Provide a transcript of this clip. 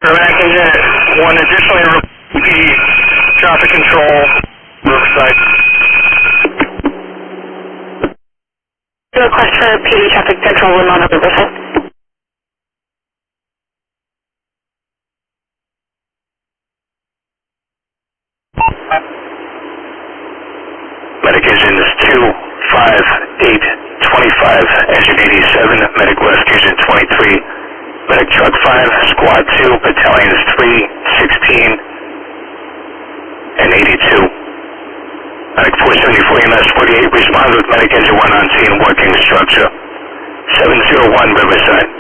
Medic Engine 1, additionally PD traffic control, Riverside. Request for PD traffic control room on Riverside. Medic Engine 25825, Engine 87, Medic Rescue Engine 23, Medic Truck 5, Squad 2, Battalions 3, 16, and 82. Medic 474 EMS 48, respond with Medic Engine 1 on scene, working structure. 701 Riverside.